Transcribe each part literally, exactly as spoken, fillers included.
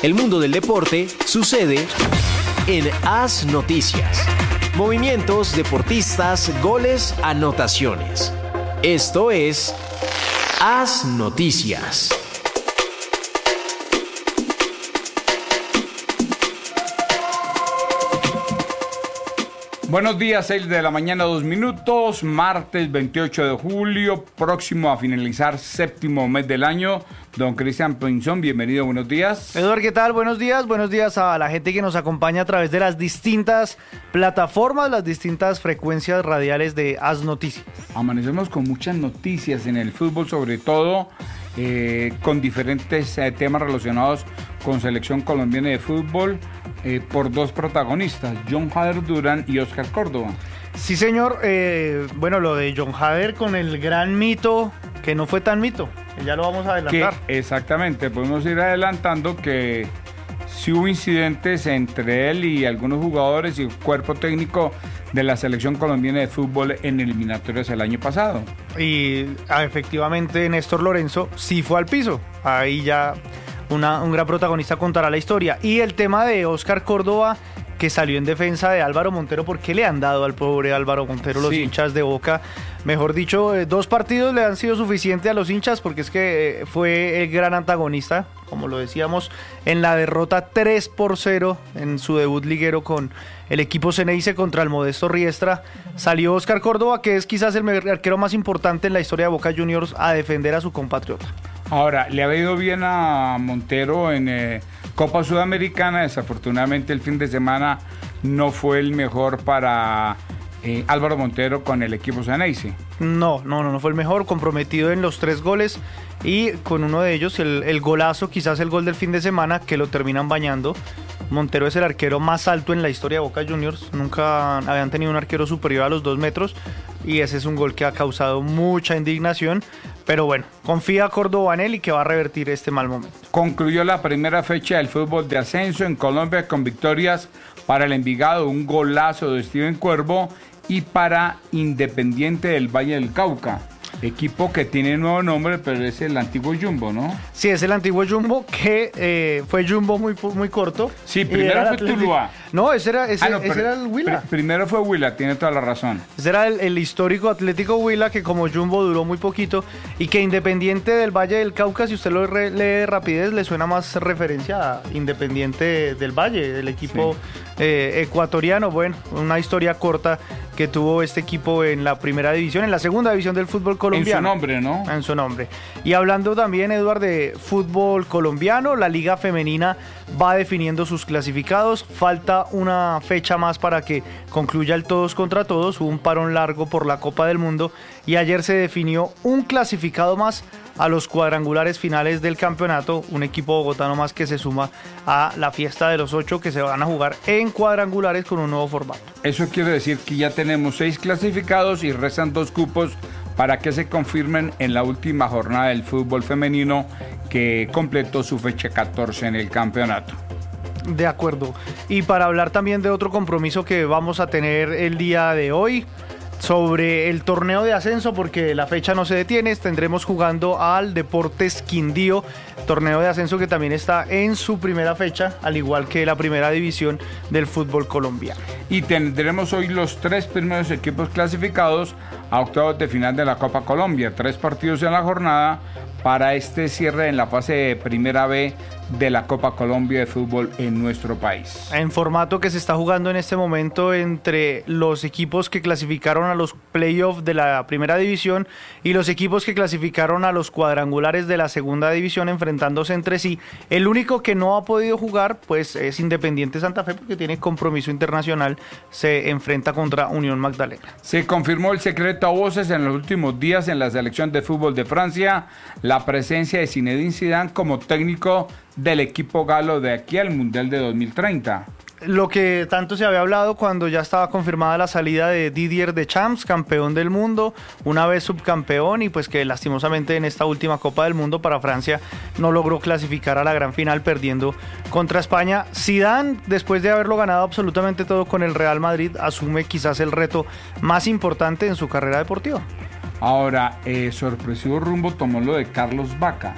El mundo del deporte sucede en AS Noticias. Movimientos, deportistas, goles, anotaciones. Esto es AS Noticias. Buenos días, seis de la mañana, dos minutos, martes veintiocho de julio, próximo a finalizar séptimo mes del año. Don Cristian Pinzón, bienvenido, buenos días. Eduardo, ¿qué tal? Buenos días, buenos días a la gente que nos acompaña a través de las distintas plataformas, las distintas frecuencias radiales de AS Noticias. Amanecemos con muchas noticias en el fútbol, sobre todo eh, con diferentes eh, temas relacionados con selección colombiana de fútbol, eh, por dos protagonistas, John Jader Durán y Oscar Córdoba. Sí, señor. Eh, bueno, lo de John Jader con el gran mito, que no fue tan mito, que ya lo vamos a adelantar. Que, exactamente, podemos ir adelantando que sí hubo incidentes entre él y algunos jugadores y el cuerpo técnico de la selección colombiana de fútbol en eliminatorias el año pasado. Y ah, efectivamente Néstor Lorenzo sí fue al piso. Ahí ya una, un gran protagonista contará la historia. Y el tema de Oscar Córdoba, que salió en defensa de Álvaro Montero. ¿Por qué le han dado al pobre Álvaro Montero los sí. hinchas de Boca? Mejor dicho, eh, dos partidos le han sido suficientes a los hinchas, porque es que eh, fue el gran antagonista, como lo decíamos, en la derrota tres por cero en su debut liguero con el equipo Ceneice contra el modesto Riestra. Salió Oscar Córdoba, que es quizás el arquero más importante en la historia de Boca Juniors, a defender a su compatriota. Ahora, le ha ido bien a Montero en eh, Copa Sudamericana. Desafortunadamente el fin de semana no fue el mejor para eh, Álvaro Montero con el equipo Ceneice. No, no, no, no fue el mejor, comprometido en los tres goles y con uno de ellos el, el golazo, quizás el gol del fin de semana, que lo terminan bañando. Montero es el arquero más alto en la historia de Boca Juniors, nunca habían tenido un arquero superior a los dos metros y ese es un gol que ha causado mucha indignación, pero bueno, confía Córdoba en él y que va a revertir este mal momento. Concluyó la primera fecha del fútbol de ascenso en Colombia con victorias para el Envigado, un golazo de Steven Cuervo, y para Independiente del Valle del Cauca. Equipo que tiene nuevo nombre, pero es el antiguo Jumbo, ¿no? Sí, es el antiguo Jumbo, que eh, fue Jumbo muy, muy corto. Sí, primero fue Tuluá. No, ese era, ese, ah, no, ese era el Huila. Pr primero fue Huila, tiene toda la razón. Ese era el, el histórico Atlético Huila, que como Jumbo duró muy poquito, y que Independiente del Valle del Cauca, si usted lo re lee de rapidez, le suena más referencia a Independiente del Valle, del equipo sí. eh, ecuatoriano. Bueno, una historia corta que tuvo este equipo en la primera división, en la segunda división del fútbol colombiano. En su nombre, ¿no? En su nombre. Y hablando también, Eduardo, de fútbol colombiano, la Liga Femenina va definiendo sus clasificados. Falta una fecha más para que concluya el todos contra todos. Hubo un parón largo por la Copa del Mundo y ayer se definió un clasificado más a los cuadrangulares finales del campeonato, un equipo bogotano más que se suma a la fiesta de los ocho que se van a jugar en cuadrangulares con un nuevo formato. Eso quiere decir que ya tenemos seis clasificados y restan dos cupos para que se confirmen en la última jornada del fútbol femenino, que completó su fecha catorce en el campeonato. De acuerdo. Y para hablar también de otro compromiso que vamos a tener el día de hoy, sobre el torneo de ascenso, porque la fecha no se detiene, tendremos jugando al Deportes Quindío, torneo de ascenso que también está en su primera fecha, al igual que la primera división del fútbol colombiano. Y tendremos hoy los tres primeros equipos clasificados a octavos de final de la Copa Colombia, tres partidos en la jornada para este cierre en la fase de Primera B de la Copa Colombia de fútbol en nuestro país. En formato que se está jugando en este momento entre los equipos que clasificaron a los playoffs de la primera división y los equipos que clasificaron a los cuadrangulares de la segunda división, enfrentándose entre sí. El único que no ha podido jugar pues es Independiente Santa Fe, porque tiene compromiso internacional, se enfrenta contra Unión Magdalena. Se confirmó el secreto a voces en los últimos días en la selección de fútbol de Francia, la presencia de Zinedine Zidane como técnico del equipo galo de aquí al Mundial de dos mil treinta. Lo que tanto se había hablado cuando ya estaba confirmada la salida de Didier Deschamps, campeón del mundo, una vez subcampeón, y pues que lastimosamente en esta última Copa del Mundo para Francia no logró clasificar a la gran final, perdiendo contra España. Zidane, después de haberlo ganado absolutamente todo con el Real Madrid, asume quizás el reto más importante en su carrera deportiva. Ahora, eh, sorpresivo rumbo tomó lo de Carlos Vaca.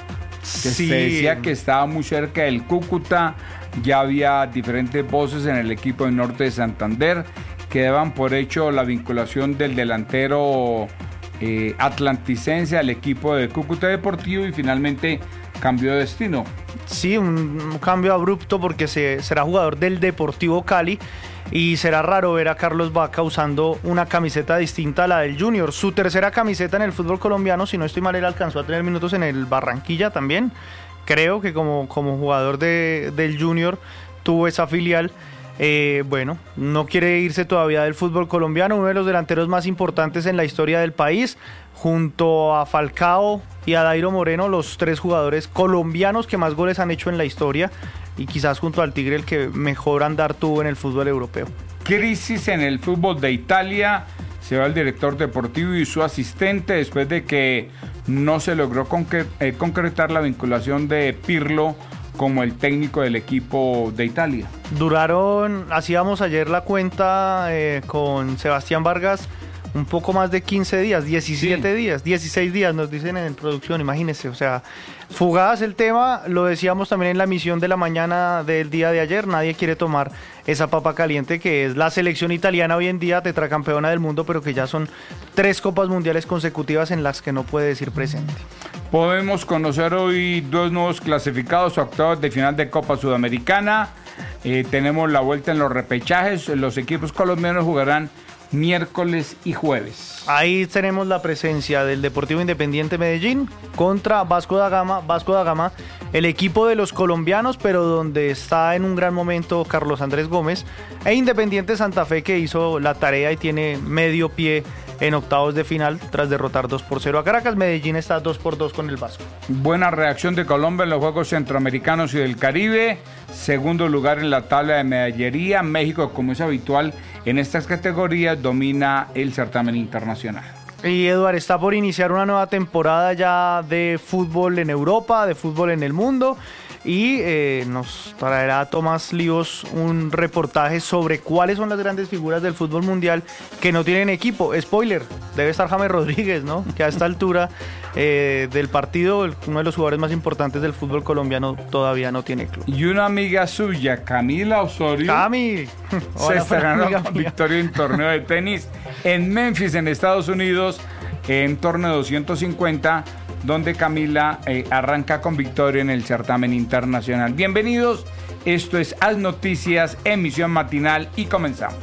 que Sí. se decía que estaba muy cerca del Cúcuta, ya había diferentes voces en el equipo del norte de Santander que daban por hecho la vinculación del delantero eh, atlanticense al equipo de Cúcuta Deportivo y finalmente cambió de destino. Sí, un, un cambio abrupto porque se, será jugador del Deportivo Cali y será raro ver a Carlos Vaca usando una camiseta distinta a la del Junior. Su tercera camiseta en el fútbol colombiano, si no estoy mal, él alcanzó a tener minutos en el Barranquilla también. Creo que como, como jugador de, del Junior tuvo esa filial. Eh, bueno, no quiere irse todavía del fútbol colombiano, uno de los delanteros más importantes en la historia del país, junto a Falcao y a Dairo Moreno, los tres jugadores colombianos que más goles han hecho en la historia y quizás junto al Tigre el que mejor andar tuvo en el fútbol europeo. Crisis en el fútbol de Italia, se va el director deportivo y su asistente después de que no se logró concre- eh, concretar la vinculación de Pirlo como el técnico del equipo de Italia. Duraron, hacíamos ayer la cuenta eh, con Sebastián Vargas, un poco más de quince días, diecisiete sí. días, dieciséis días nos dicen en producción, imagínense, o sea, fugaz el tema, lo decíamos también en la emisión de la mañana del día de ayer, nadie quiere tomar esa papa caliente que es la selección italiana hoy en día, tetracampeona del mundo, pero que ya son tres copas mundiales consecutivas en las que no puede decir presente. Podemos conocer hoy dos nuevos clasificados a octavos de final de Copa Sudamericana, eh, tenemos la vuelta en los repechajes, los equipos colombianos jugarán miércoles y jueves. Ahí tenemos la presencia del Deportivo Independiente Medellín contra Vasco da Gama. Vasco da Gama, el equipo de los colombianos, pero donde está en un gran momento Carlos Andrés Gómez, e Independiente Santa Fe, que hizo la tarea y tiene medio pie en octavos de final tras derrotar dos por cero a Caracas. Medellín está dos por dos con el Vasco. Buena reacción de Colombia en los Juegos Centroamericanos y del Caribe. Segundo lugar en la tabla de medallería. México, como es habitual en estas categorías, domina el certamen internacional. Y Eduard, está por iniciar una nueva temporada ya de fútbol en Europa, de fútbol en el mundo. Y eh, nos traerá Tomás Líos un reportaje sobre cuáles son las grandes figuras del fútbol mundial que no tienen equipo. Spoiler, debe estar James Rodríguez, ¿no? Que a esta altura eh, del partido, uno de los jugadores más importantes del fútbol colombiano todavía no tiene club. Y una amiga suya, Camila Osorio, Cami, se estrenó con victoria en torneo de tenis en Memphis, en Estados Unidos, en torneo doscientos cincuenta, donde Camila eh, arranca con victoria en el certamen internacional. Bienvenidos, esto es Haz Noticias, emisión matinal, y comenzamos.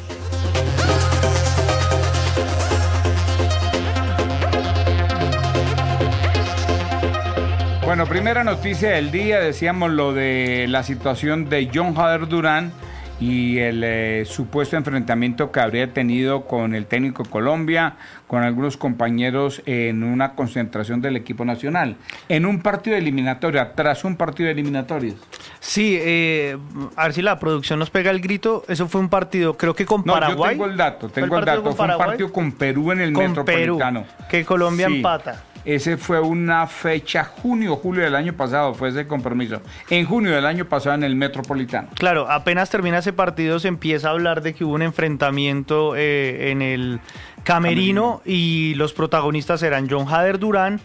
Bueno, primera noticia del día, decíamos lo de la situación de John Jader Durán y el eh, supuesto enfrentamiento que habría tenido con el técnico Colombia, con algunos compañeros en una concentración del equipo nacional, en un partido de eliminatoria, tras un partido de eliminatorias. Sí, eh, a ver si la producción nos pega el grito, eso fue un partido, creo que con no, Paraguay. No, yo tengo el dato, tengo el, el dato, fue un partido con Perú en el con Metropolitano. Perú, que Colombia sí. empata. Ese fue una fecha, junio, julio del año pasado, fue ese compromiso. En junio del año pasado en el Metropolitano. Claro, apenas termina ese partido se empieza a hablar de que hubo un enfrentamiento eh, en el camerino, camerino y los protagonistas eran John Jader Durán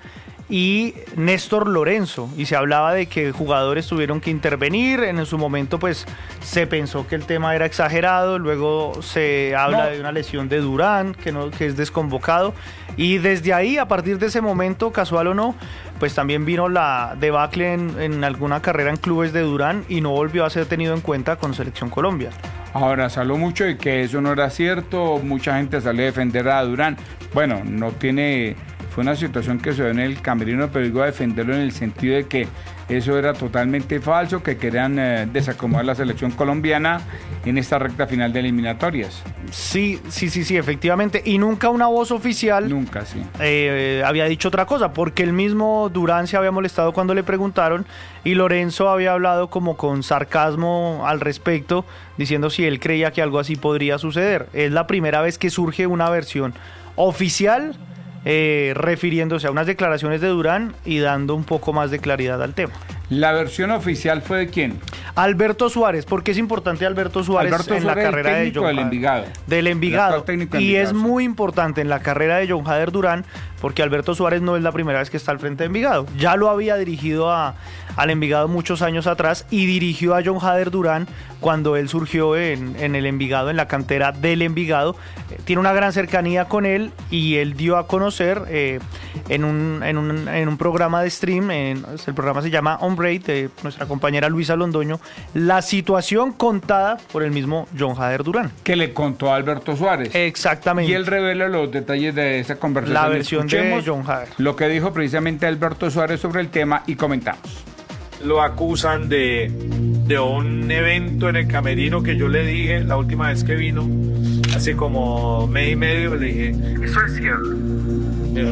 y Néstor Lorenzo, y se hablaba de que jugadores tuvieron que intervenir. En su momento pues se pensó que el tema era exagerado, luego se habla no. de una lesión de Durán que, no, que es desconvocado, y desde ahí, a partir de ese momento, casual o no, pues también vino la debacle en, en alguna carrera en clubes de Durán y no volvió a ser tenido en cuenta con Selección Colombia. Ahora, se habló mucho de que eso no era cierto, mucha gente salió a defender a Durán. Bueno, no tiene... Fue una situación que se dio en el camerino, pero digo a defenderlo en el sentido de que eso era totalmente falso, que querían eh, desacomodar la selección colombiana en esta recta final de eliminatorias. Sí, sí, sí, sí, efectivamente. Y nunca una voz oficial nunca, sí. eh, había dicho otra cosa, porque el mismo Durán se había molestado cuando le preguntaron y Lorenzo había hablado como con sarcasmo al respecto, diciendo si él creía que algo así podría suceder. Es la primera vez que surge una versión oficial Eh, refiriéndose a unas declaraciones de Durán y dando un poco más de claridad al tema. ¿La versión oficial fue de quién? Alberto Suárez. ¿Por qué es importante Alberto Suárez Alberto en Suárez, la carrera el técnico de John del Envigado? Del Envigado. Y Envigado, es muy importante en la carrera de John Jader Durán porque Alberto Suárez no es la primera vez que está al frente de Envigado. Ya lo había dirigido a, al Envigado muchos años atrás y dirigió a John Hader Durán cuando él surgió en, en el Envigado, en la cantera del Envigado. Eh, tiene una gran cercanía con él y él dio a conocer eh, en, un, en, un, en un programa de stream, en, el programa se llama On Break, de nuestra compañera Luisa Londoño, la situación contada por el mismo John Hader Durán. Que le contó a Alberto Suárez. Exactamente. Y él revela los detalles de esa conversación. La versión de John Hader. Lo que dijo precisamente Alberto Suárez sobre el tema y comentamos. Lo acusan de, de un evento en el camerino que yo le dije la última vez que vino, hace como mes y medio, le dije, ¿eso es cierto? Pero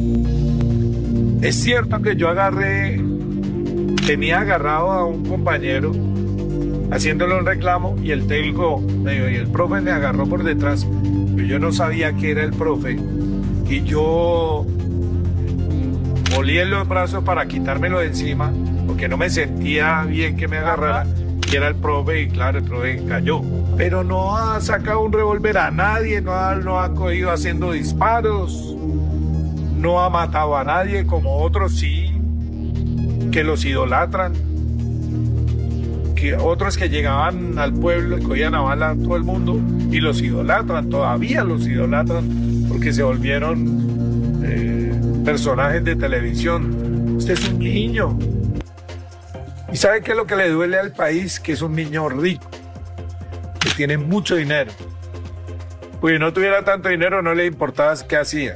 no. Es cierto que yo agarré, tenía agarrado a un compañero haciéndole un reclamo y el técnico me dijo, y el profe me agarró por detrás, pero yo no sabía que era el profe y yo molí en los brazos para quitármelo de encima porque no me sentía bien que me agarrara, que era el profe y claro, el profe cayó. Pero no ha sacado un revólver a nadie, no ha, no ha cogido haciendo disparos, no ha matado a nadie como otros sí, que los idolatran. Que otros que llegaban al pueblo y cogían a bala a todo el mundo y los idolatran, todavía los idolatran porque se volvieron eh, personajes de televisión. Usted es un niño. ¿Y sabe qué es lo que le duele al país? Que es un niño rico, que tiene mucho dinero. Pues si no tuviera tanto dinero no le importaba qué hacía.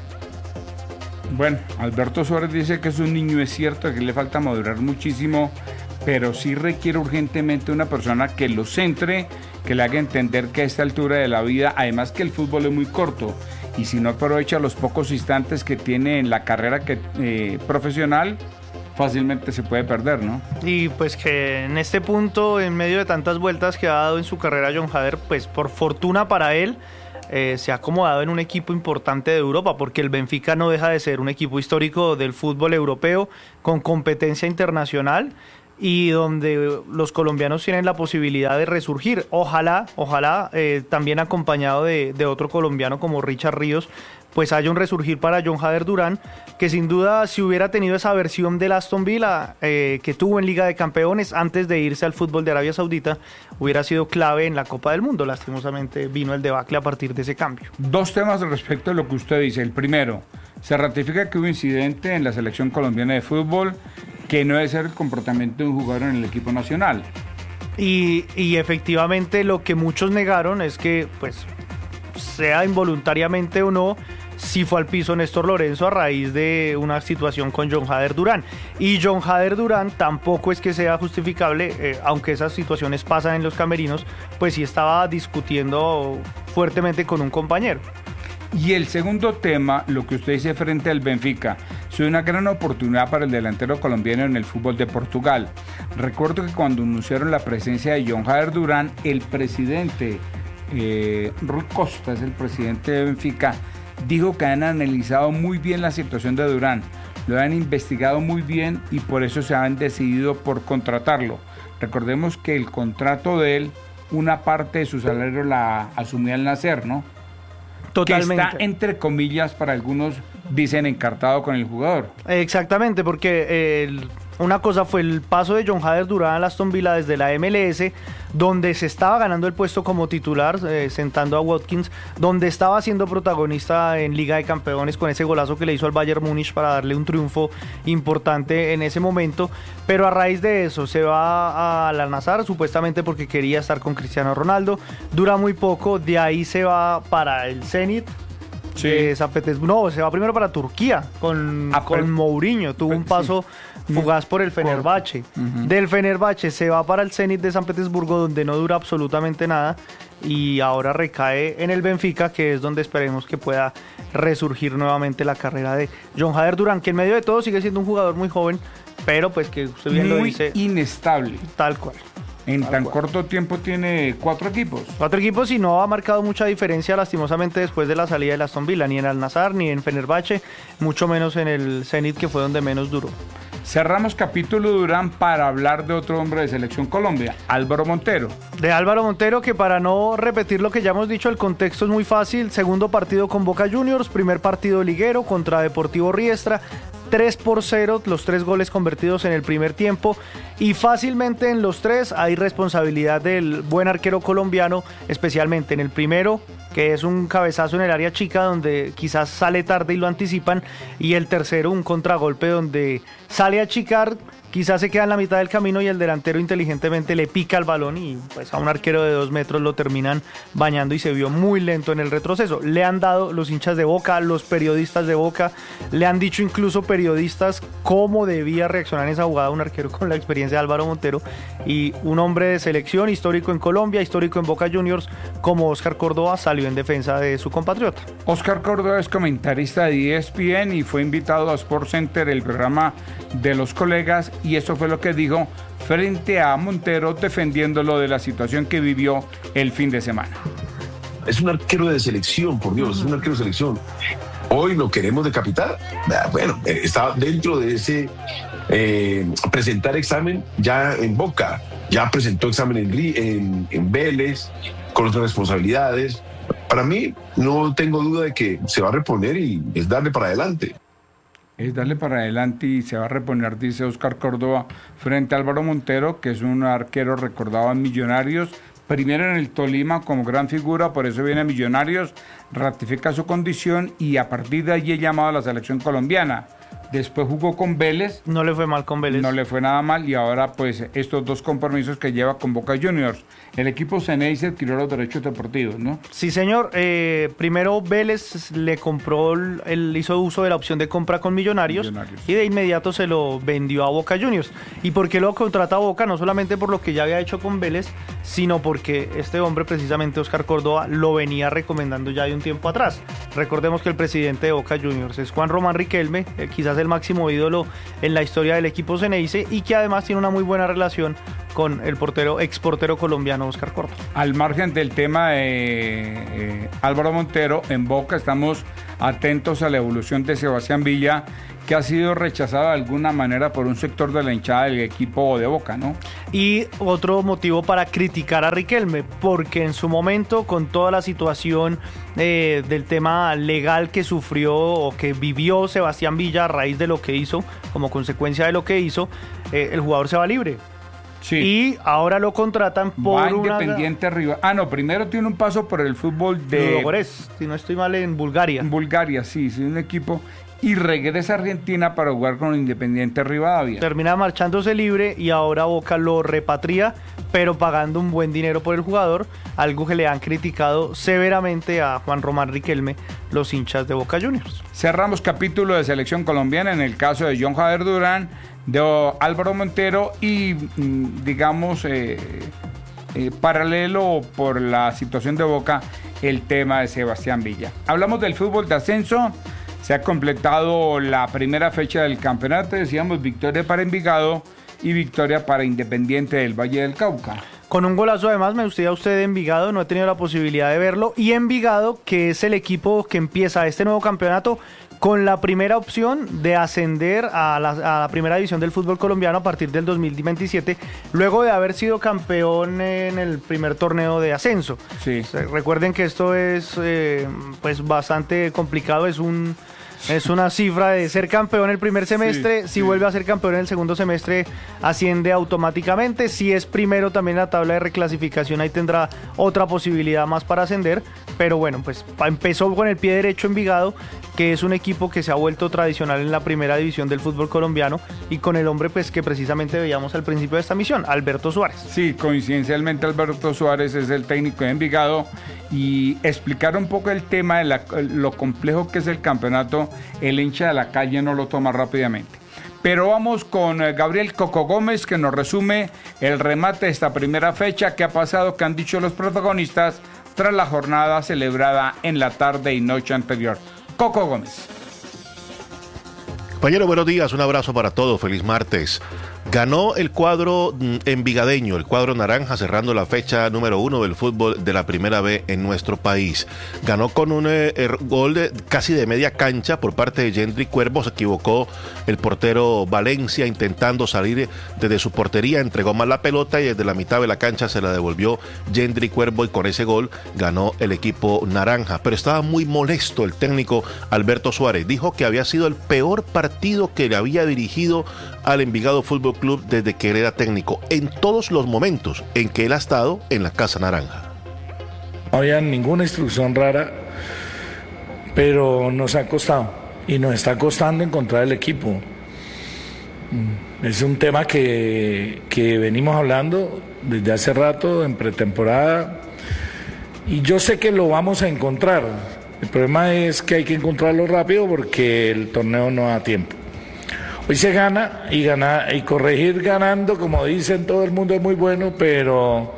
Bueno, Alberto Suárez dice que es un niño, es cierto que le falta madurar muchísimo, pero sí requiere urgentemente una persona que lo centre, que le haga entender que a esta altura de la vida, además que el fútbol es muy corto, y si no aprovecha los pocos instantes que tiene en la carrera que, eh, profesional, fácilmente se puede perder, ¿no? Y pues que en este punto, en medio de tantas vueltas que ha dado en su carrera John Hader, pues por fortuna para él, eh, se ha acomodado en un equipo importante de Europa, porque el Benfica no deja de ser un equipo histórico del fútbol europeo, con competencia internacional, y donde los colombianos tienen la posibilidad de resurgir. Ojalá, ojalá, eh, también acompañado de, de otro colombiano como Richard Ríos, pues haya un resurgir para John Hader Durán, que sin duda si hubiera tenido esa versión del Aston Villa eh, que tuvo en Liga de Campeones antes de irse al fútbol de Arabia Saudita, hubiera sido clave en la Copa del Mundo. Lastimosamente vino el debacle a partir de ese cambio. Dos temas respecto a lo que usted dice. El primero, se ratifica que hubo incidente en la selección colombiana de fútbol, que no debe ser el comportamiento de un jugador en el equipo nacional. Y, y efectivamente lo que muchos negaron es que, pues, sea involuntariamente o no, sí fue al piso Néstor Lorenzo a raíz de una situación con John Hader Durán. Y John Hader Durán tampoco es que sea justificable, eh, aunque esas situaciones pasan en los camerinos, pues sí estaba discutiendo fuertemente con un compañero. Y el segundo tema, lo que usted dice frente al Benfica, es una gran oportunidad para el delantero colombiano en el fútbol de Portugal. Recuerdo que cuando anunciaron la presencia de John Hader Durán, el presidente eh, Rui Costa, es el presidente de Benfica, dijo que han analizado muy bien la situación de Durán, lo han investigado muy bien y por eso se han decidido por contratarlo. Recordemos que el contrato de él, una parte de su salario la asumía al nacer, ¿no? Totalmente. Que está, entre comillas, para algunos dicen encartado con el jugador. Exactamente, porque eh, el, una cosa fue el paso de John Hader Durán al Aston Villa desde la M L S, donde se estaba ganando el puesto como titular, eh, sentando a Watkins, donde estaba siendo protagonista en Liga de Campeones con ese golazo que le hizo al Bayern Múnich para darle un triunfo importante en ese momento, pero a raíz de eso se va al Al-Nassr, supuestamente porque quería estar con Cristiano Ronaldo, dura muy poco, de ahí se va para el Zenit, sí. de San Petersburgo, no, se va primero para Turquía con, ah, con Mourinho, tuvo un paso sí. fugaz por el Fenerbahce, uh-huh. del Fenerbahce se va para el Zenit de San Petersburgo, donde no dura absolutamente nada, y ahora recae en el Benfica, que es donde esperemos que pueda resurgir nuevamente la carrera de John Hader Durán, que en medio de todo sigue siendo un jugador muy joven, pero pues que usted bien muy lo dice, inestable, tal cual. En Tal tan cual. corto tiempo tiene cuatro equipos. Cuatro equipos y no ha marcado mucha diferencia lastimosamente después de la salida del Aston Villa, ni en Al-Nassr, ni en Fenerbahce, mucho menos en el Zenit, que fue donde menos duró. Cerramos capítulo Durán para hablar de otro hombre de Selección Colombia, Álvaro Montero. De Álvaro Montero, que para no repetir lo que ya hemos dicho, el contexto es muy fácil. Segundo partido con Boca Juniors, primer partido liguero contra Deportivo Riestra. tres por cero, los tres goles convertidos en el primer tiempo, y fácilmente en los tres hay responsabilidad del buen arquero colombiano, especialmente en el primero, que es un cabezazo en el área chica donde quizás sale tarde y lo anticipan, y el tercero un contragolpe donde sale a achicar, quizás se queda en la mitad del camino y el delantero inteligentemente le pica el balón y pues a un arquero de dos metros lo terminan bañando y se vio muy lento en el retroceso. Le han dado los hinchas de Boca, los periodistas de Boca, le han dicho incluso periodistas cómo debía reaccionar en esa jugada un arquero con la experiencia de Álvaro Montero, y un hombre de selección, histórico en Colombia, histórico en Boca Juniors, como Óscar Córdoba, salió en defensa de su compatriota. Óscar Córdoba es comentarista de E S P N y fue invitado a Sports Center, el programa de los colegas, y eso fue lo que dijo frente a Montero, defendiéndolo de la situación que vivió el fin de semana. Es un arquero de selección, por Dios, es un arquero de selección. Hoy lo queremos decapitar. Bueno, está dentro de ese eh, presentar examen ya en Boca, ya presentó examen en, en, en Vélez, con otras responsabilidades. Para mí, no tengo duda de que se va a reponer y es darle para adelante. Es darle para adelante y se va a reponer, dice Óscar Córdoba, frente a Álvaro Montero, que es un arquero recordado en Millonarios, primero en el Tolima como gran figura, por eso viene a Millonarios, ratifica su condición y a partir de allí es llamado a la selección colombiana. Después jugó con Vélez. No le fue mal con Vélez. No le fue nada mal y ahora pues estos dos compromisos que lleva con Boca Juniors. El equipo Ceneice adquirió los derechos deportivos, ¿no? Sí, señor. Eh, primero Vélez le compró, él hizo uso de la opción de compra con Millonarios, Millonarios y de inmediato se lo vendió a Boca Juniors. ¿Y por qué lo contrata a Boca? No solamente por lo que ya había hecho con Vélez, sino porque este hombre, precisamente Óscar Córdoba, lo venía recomendando ya de un tiempo atrás. Recordemos que el presidente de Boca Juniors es Juan Román Riquelme, eh, quizás el máximo ídolo en la historia del equipo Ceneice, y que además tiene una muy buena relación con el portero, exportero colombiano Óscar Córdoba. Al margen del tema de eh, Álvaro Montero, en Boca estamos atentos a la evolución de Sebastián Villa, que ha sido rechazado de alguna manera por un sector de la hinchada del equipo de Boca, ¿no? Y otro motivo para criticar a Riquelme, porque en su momento, con toda la situación eh, del tema legal que sufrió o que vivió Sebastián Villa a raíz de lo que hizo, como consecuencia de lo que hizo, eh, el jugador se va libre. Sí. Y ahora lo contratan por va una... Independiente Riva. Ah, no, primero tiene un paso por el fútbol de... Ludogorets, si no estoy mal, en Bulgaria. En Bulgaria, sí, sí, un equipo... Y regresa a Argentina para jugar con Independiente Rivadavia. Termina marchándose libre y ahora Boca lo repatria, pero pagando un buen dinero por el jugador, algo que le han criticado severamente a Juan Román Riquelme, los hinchas de Boca Juniors. Cerramos capítulo de selección colombiana en el caso de John Javier Durán, de Álvaro Montero y, digamos, eh, eh, paralelo por la situación de Boca, el tema de Sebastián Villa. Hablamos del fútbol de ascenso. Se ha completado la primera fecha del campeonato, decíamos victoria para Envigado y victoria para Independiente del Valle del Cauca. Con un golazo además, me gustaría usted de Envigado, no he tenido la posibilidad de verlo, y Envigado, que es el equipo que empieza este nuevo campeonato con la primera opción de ascender a la, a la primera división del fútbol colombiano a partir del dos mil veintisiete, luego de haber sido campeón en el primer torneo de ascenso. Sí. Recuerden que esto es eh, pues bastante complicado, es un... Es una cifra de ser campeón el primer semestre, sí, si sí. vuelve a ser campeón en el segundo semestre asciende automáticamente, si es primero también en la tabla de reclasificación ahí tendrá otra posibilidad más para ascender, pero bueno, pues empezó con el pie derecho Envigado, que es un equipo que se ha vuelto tradicional en la primera división del fútbol colombiano y con el hombre pues que precisamente veíamos al principio de esta misión, Alberto Suárez. Sí, coincidencialmente Alberto Suárez es el técnico de Envigado y explicar un poco el tema de la, lo complejo que es el campeonato. El hincha de la calle no lo toma rápidamente. Pero vamos con Gabriel Coco Gómez, que nos resume el remate de esta primera fecha, qué ha pasado, qué han dicho los protagonistas tras la jornada celebrada en la tarde y noche anterior. Coco Gómez. Compañero, buenos días, un abrazo para todos, feliz martes. Ganó el cuadro envigadeño, el cuadro naranja, cerrando la fecha número uno del fútbol de la Primera B en nuestro país. Ganó con un eh, gol de, casi de media cancha por parte de Gendry Cuervo. Se equivocó el portero Valencia intentando salir desde su portería, entregó mal la pelota y desde la mitad de la cancha se la devolvió Gendry Cuervo y con ese gol ganó el equipo naranja. Pero estaba muy molesto el técnico Alberto Suárez. Dijo que había sido el peor partido que le había dirigido al Envigado Fútbol Club desde que él era técnico, en todos los momentos en que él ha estado en la Casa Naranja. No había ninguna instrucción rara, pero nos ha costado y nos está costando encontrar el equipo. Es un tema que, que venimos hablando desde hace rato en pretemporada y yo sé que lo vamos a encontrar. El problema es que hay que encontrarlo rápido porque el torneo no da tiempo. Hoy se gana y ganar y corregir ganando, como dicen todo el mundo, es muy bueno, pero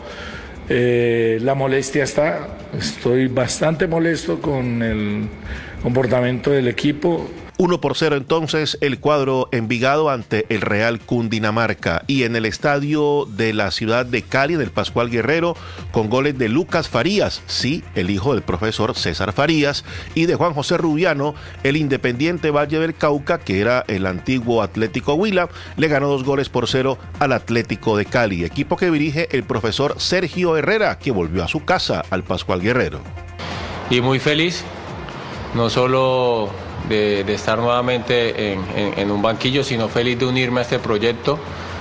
eh, la molestia está. Estoy bastante molesto con el comportamiento del equipo. uno por cero entonces el cuadro Envigado ante el Real Cundinamarca. Y en el estadio de la ciudad de Cali, del Pascual Guerrero, con goles de Lucas Farías, sí, el hijo del profesor César Farías, y de Juan José Rubiano, el Independiente Valle del Cauca, que era el antiguo Atlético Huila, le ganó dos goles por cero al Atlético de Cali, equipo que dirige el profesor Sergio Herrera, que volvió a su casa, al Pascual Guerrero. Y muy feliz, no solo De, de estar nuevamente en, en, en un banquillo, sino feliz de unirme a este proyecto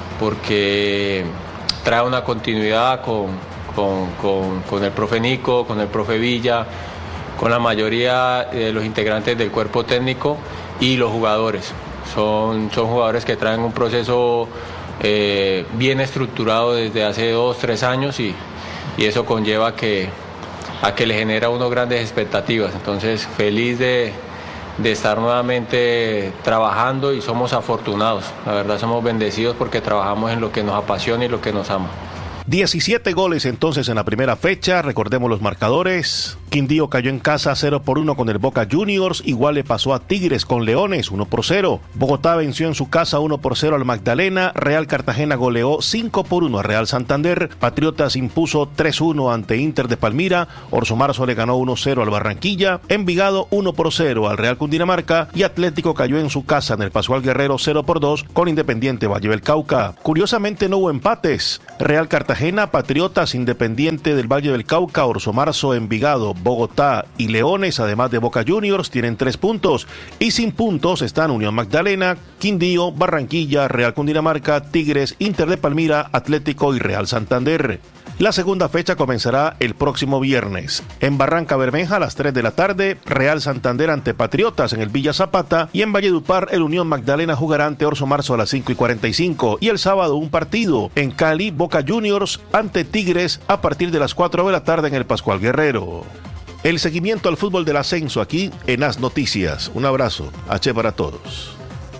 porque trae una continuidad con, con, con, con el profe Nico, con el profe Villa, con la mayoría de los integrantes del cuerpo técnico y los jugadores. Son, son jugadores que traen un proceso eh, bien estructurado desde hace dos, tres años y, y eso conlleva que, a que le genera a uno grandes expectativas. Entonces, feliz de de estar nuevamente trabajando y somos afortunados, la verdad somos bendecidos porque trabajamos en lo que nos apasiona y lo que nos ama. diecisiete goles entonces en la primera fecha, recordemos los marcadores. Quindío cayó en casa cero por uno con el Boca Juniors, igual le pasó a Tigres con Leones uno por cero. Bogotá venció en su casa uno por cero al Magdalena, Real Cartagena goleó cinco por uno a Real Santander, Patriotas impuso tres uno ante Inter de Palmira, Orso Marzo le ganó uno cero al Barranquilla, Envigado uno por cero al Real Cundinamarca y Atlético cayó en su casa en el Pascual Guerrero cero por dos con Independiente Valle del Cauca. Curiosamente no hubo empates, Real Cartagena, Patriotas, Independiente del Valle del Cauca, Orso Marzo, Envigado, Bogotá y Leones, además de Boca Juniors, tienen tres puntos. Y sin puntos están Unión Magdalena, Quindío, Barranquilla, Real Cundinamarca, Tigres, Inter de Palmira, Atlético y Real Santander. La segunda fecha comenzará el próximo viernes. En Barranca Bermeja a las tres de la tarde, Real Santander ante Patriotas en el Villa Zapata y en Valledupar el Unión Magdalena jugará ante Orso Marzo a las cinco y cuarenta y cinco. Y el sábado un partido en Cali, Boca Juniors ante Tigres a partir de las cuatro de la tarde en el Pascual Guerrero. El seguimiento al fútbol del ascenso aquí en As Noticias. Un abrazo. H para todos.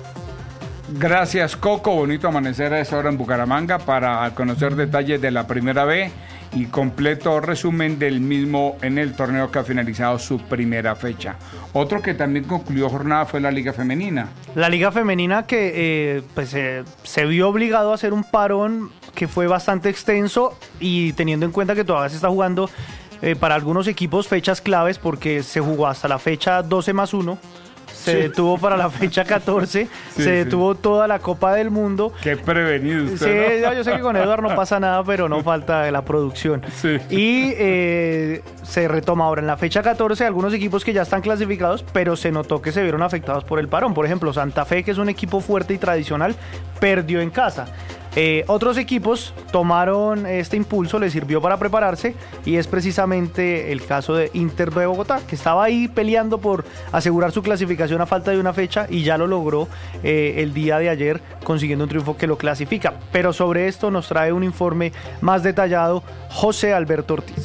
Gracias, Coco. Bonito amanecer a esta hora en Bucaramanga para conocer detalles de la Primera B y completo resumen del mismo en el torneo que ha finalizado su primera fecha. Otro que también concluyó jornada fue la Liga Femenina. La Liga Femenina que eh, pues, eh, se vio obligado a hacer un parón que fue bastante extenso y teniendo en cuenta que todavía se está jugando eh, para algunos equipos fechas claves porque se jugó hasta la fecha doce más uno. Se sí. detuvo para la fecha catorce, sí, se detuvo sí. toda la Copa del Mundo. Qué prevenido usted, sí, ¿no? Yo sé que con Eduardo no pasa nada, pero no falta la producción. Sí. Y eh, se retoma ahora en la fecha catorce algunos equipos que ya están clasificados, pero se notó que se vieron afectados por el parón. Por ejemplo, Santa Fe, que es un equipo fuerte y tradicional, perdió en casa. Eh, otros equipos tomaron este impulso, les sirvió para prepararse y es precisamente el caso de Inter de Bogotá, que estaba ahí peleando por asegurar su clasificación a falta de una fecha y ya lo logró eh, el día de ayer consiguiendo un triunfo que lo clasifica. Pero sobre esto nos trae un informe más detallado José Alberto Ortiz.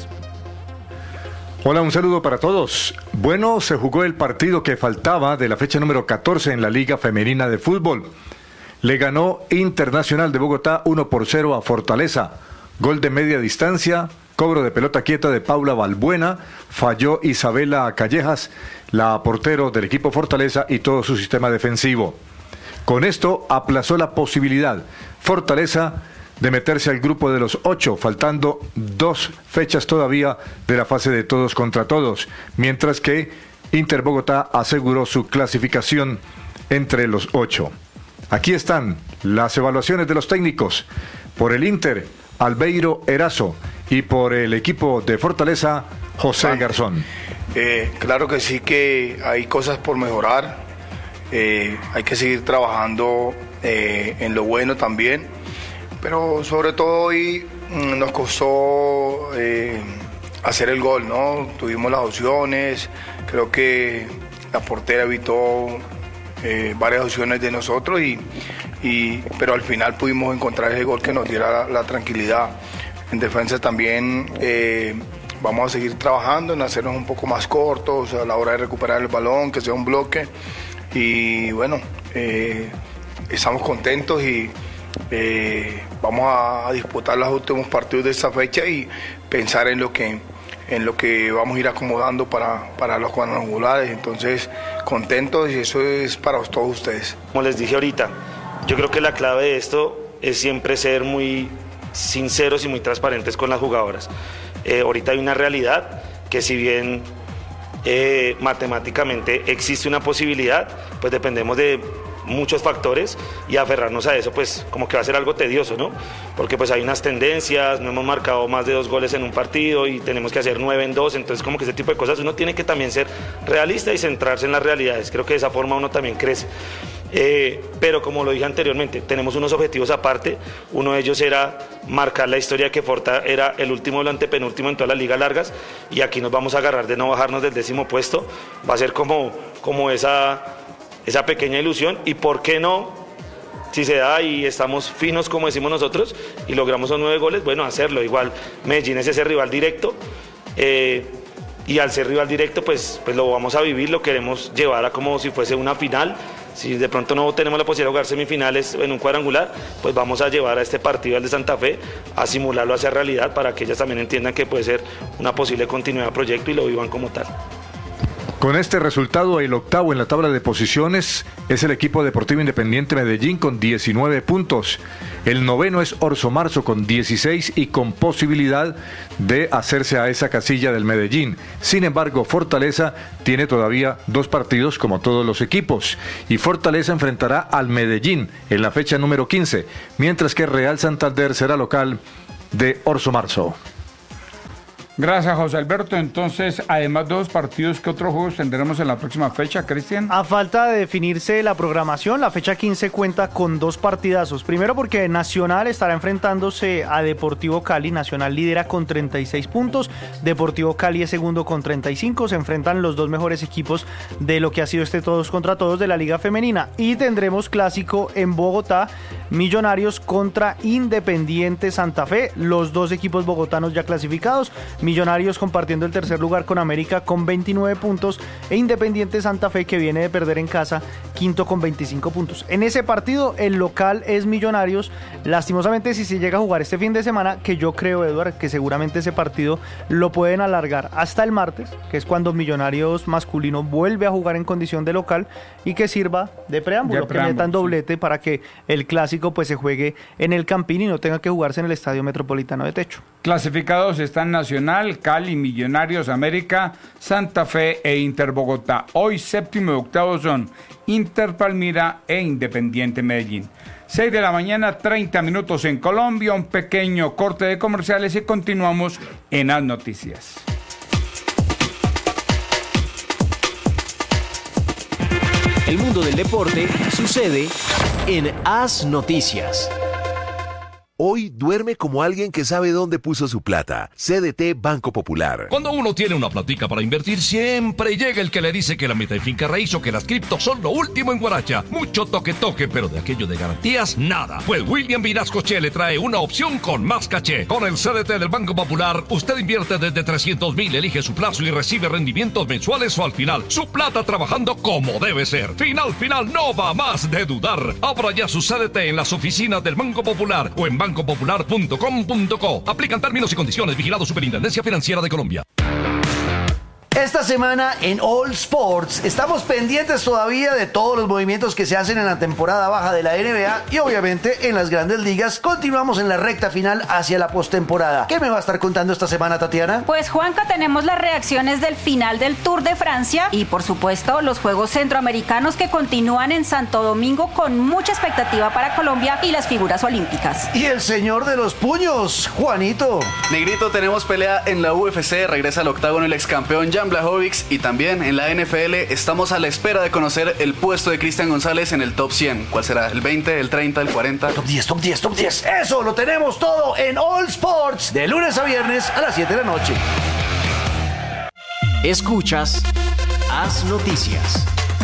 Hola, un saludo para todos. Bueno, se jugó el partido que faltaba de la fecha número catorce en la Liga Femenina de Fútbol. Le ganó Internacional de Bogotá uno por cero a Fortaleza. Gol de media distancia, cobro de pelota quieta de Paula Balbuena, falló Isabela Callejas, la portero del equipo Fortaleza y todo su sistema defensivo. Con esto aplazó la posibilidad Fortaleza de meterse al grupo de los ocho, faltando dos fechas todavía de la fase de todos contra todos, mientras que Inter Bogotá aseguró su clasificación entre los ocho. Aquí están las evaluaciones de los técnicos. Por el Inter, Albeiro Erazo, y por el equipo de Fortaleza, José Garzón. Eh, claro que sí que hay cosas por mejorar, eh, hay que seguir trabajando eh, en lo bueno también, pero sobre todo hoy mm, nos costó eh, hacer el gol, ¿no? Tuvimos las opciones, creo que la portera evitó eh, varias opciones de nosotros, y, y, pero al final pudimos encontrar ese gol que nos diera la, la tranquilidad. En defensa también eh, vamos a seguir trabajando en hacernos un poco más cortos a la hora de recuperar el balón, que sea un bloque, y bueno, eh, estamos contentos y eh, vamos a, a disputar los últimos partidos de esta fecha y pensar en lo que, en lo que vamos a ir acomodando para, para los cuadrangulares. Entonces, contentos, y eso es para todos ustedes. Como les dije ahorita, yo creo que la clave de esto es siempre ser muy sinceros y muy transparentes con las jugadoras. Eh, ahorita hay una realidad que, si bien eh, matemáticamente existe una posibilidad, pues dependemos de muchos factores, y aferrarnos a eso pues como que va a ser algo tedioso, ¿no? Porque pues hay unas tendencias, no hemos marcado más de dos goles en un partido y tenemos que hacer nueve en dos, entonces como que ese tipo de cosas uno tiene que también ser realista y centrarse en las realidades. Creo que de esa forma uno también crece. Eh, pero como lo dije anteriormente, tenemos unos objetivos aparte. Uno de ellos era marcar la historia que Forta era el último o el antepenúltimo en todas las ligas largas, y aquí nos vamos a agarrar de no bajarnos del décimo puesto. Va a ser como, como esa, esa pequeña ilusión, y por qué no, si se da y estamos finos como decimos nosotros y logramos esos nueve goles, bueno, hacerlo. Igual Medellín es ese rival directo, eh, y al ser rival directo pues, pues lo vamos a vivir, lo queremos llevar a como si fuese una final. Si de pronto no tenemos la posibilidad de jugar semifinales en un cuadrangular, pues vamos a llevar a este partido, al de Santa Fe, a simularlo hacia realidad, para que ellas también entiendan que puede ser una posible continuidad del proyecto y lo vivan como tal. Con este resultado, el octavo en la tabla de posiciones es el equipo Deportivo Independiente Medellín con diecinueve puntos. El noveno es Orso Marzo con dieciséis y con posibilidad de hacerse a esa casilla del Medellín. Sin embargo, Fortaleza tiene todavía dos partidos como todos los equipos, y Fortaleza enfrentará al Medellín en la fecha número quince, mientras que Real Santander será local de Orso Marzo. Gracias, José Alberto. Entonces, además de dos partidos, ¿qué otros juegos tendremos en la próxima fecha, Cristian? A falta de definirse la programación, la fecha quince cuenta con dos partidazos. Primero porque Nacional estará enfrentándose a Deportivo Cali. Nacional lidera con treinta y seis puntos, Deportivo Cali es segundo con treinta y cinco. Se enfrentan los dos mejores equipos de lo que ha sido este todos contra todos de la Liga Femenina. Y tendremos clásico en Bogotá, Millonarios contra Independiente Santa Fe, los dos equipos bogotanos ya clasificados. Millonarios compartiendo el tercer lugar con América con veintinueve puntos, e Independiente Santa Fe, que viene de perder en casa, quinto con veinticinco puntos. En ese partido el local es Millonarios. Lastimosamente, si se llega a jugar este fin de semana, que yo creo, Eduard, que seguramente ese partido lo pueden alargar hasta el martes, que es cuando Millonarios masculino vuelve a jugar en condición de local, y que sirva de preámbulo, de preámbulo que metan doblete, sí, para que el clásico pues se juegue en el Campín y no tenga que jugarse en el Estadio Metropolitano de Techo. Clasificados están Nacional, Cali, Millonarios, América, Santa Fe e Inter Bogotá. Hoy séptimo y octavo son Inter Palmira e Independiente Medellín. seis de la mañana, treinta minutos en Colombia, un pequeño corte de comerciales y continuamos en As Noticias. El mundo del deporte sucede en As Noticias. Hoy duerme como alguien que sabe dónde puso su plata. C D T Banco Popular. Cuando uno tiene una platica para invertir, siempre llega el que le dice que la meta de finca raíz o que las criptos son lo último en Guaracha. Mucho toque toque, pero de aquello de garantías, nada. Pues William Vinascoche le trae una opción con más caché. Con el C D T del Banco Popular, usted invierte desde trescientos mil, elige su plazo y recibe rendimientos mensuales o al final. Su plata trabajando como debe ser. Final, final, no va más de dudar. Abra ya su C D T en las oficinas del Banco Popular o en banco popular punto com punto co. Aplican términos y condiciones. Vigilado Superintendencia Financiera de Colombia. Esta semana en All Sports estamos pendientes todavía de todos los movimientos que se hacen en la temporada baja de la N B A y obviamente en las grandes ligas. Continuamos en la recta final hacia la postemporada. ¿Qué me va a estar contando esta semana, Tatiana? Pues Juanca, tenemos las reacciones del final del Tour de Francia y por supuesto los Juegos Centroamericanos que continúan en Santo Domingo con mucha expectativa para Colombia y las figuras olímpicas. Y el señor de los puños, Juanito. Negrito, tenemos pelea en la U F C, regresa al octágono el ex campeón Jan Blachowicz y también en la N F L estamos a la espera de conocer el puesto de Cristian González en el top cien. ¿Cuál será? ¿El veinte, el treinta, el cuarenta? Top diez, top diez, top diez. Eso lo tenemos todo en All Sports de lunes a viernes a las siete de la noche. Escuchas Haz Noticias.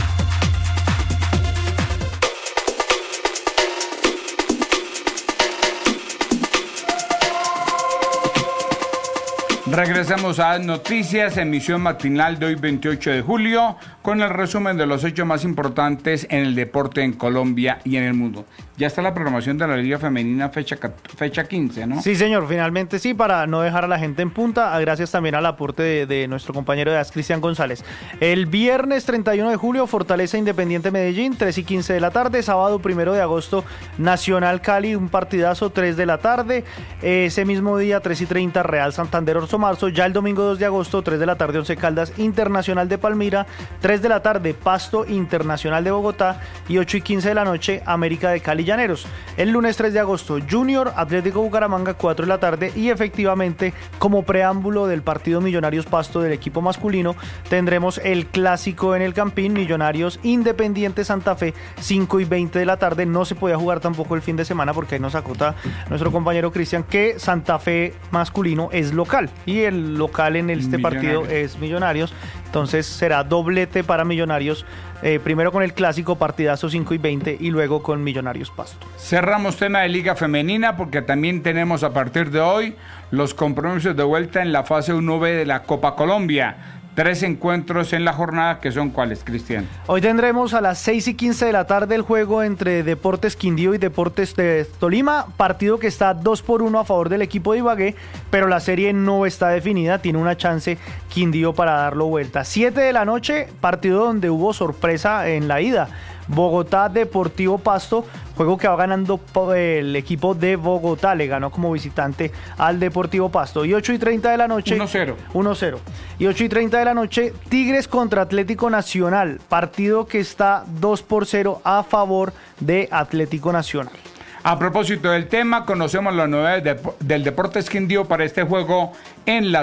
Regresamos a Noticias, emisión matinal de hoy veintiocho de julio, con el resumen de los hechos más importantes en el deporte en Colombia y en el mundo. Ya está la programación de la Liga Femenina fecha, fecha quince, ¿no? Sí, señor, finalmente sí, para no dejar a la gente en punta, gracias también al aporte de, de nuestro compañero de A S, Cristian González. El viernes treinta y uno de julio, Fortaleza Independiente Medellín, tres y quince de la tarde. Sábado primero de agosto, Nacional Cali, un partidazo, tres de la tarde. Ese mismo día, tres y treinta, Real Santander Orso Marzo. Ya el domingo dos de agosto, tres de la tarde, Once Caldas Internacional de Palmira, tres de la tarde, Pasto Internacional de Bogotá y ocho y quince de la noche, América de Cali Llaneros. El lunes tres de agosto, Junior Atlético Bucaramanga, cuatro de la tarde, y efectivamente, como preámbulo del partido Millonarios Pasto del equipo masculino, tendremos el clásico en el Campín, Millonarios Independiente Santa Fe, cinco y veinte de la tarde. No se podía jugar tampoco el fin de semana porque ahí nos acota nuestro compañero Cristian que Santa Fe masculino es local y el local en este partido es Millonarios. Entonces será doblete para Millonarios, eh, primero con el clásico, partidazo cinco y veinte, y luego con Millonarios Pasto. Cerramos tema de Liga Femenina porque también tenemos a partir de hoy los compromisos de vuelta en la fase uno B de la Copa Colombia. Tres encuentros en la jornada, que son ¿cuáles, Cristian? Hoy tendremos a las seis y quince de la tarde el juego entre Deportes Quindío y Deportes de Tolima, partido que está dos por uno a favor del equipo de Ibagué, pero la serie no está definida, tiene una chance Quindío para darlo vuelta. siete de la noche, partido donde hubo sorpresa en la ida. Bogotá Deportivo Pasto, juego que va ganando el equipo de Bogotá, le ganó como visitante al Deportivo Pasto. Y ocho y treinta de la noche, uno cero. uno cero. Y ocho y treinta de la noche, Tigres contra Atlético Nacional, partido que está dos por cero a favor de Atlético Nacional. A propósito del tema, conocemos las novedades de, del Deportes Quindío para este juego en la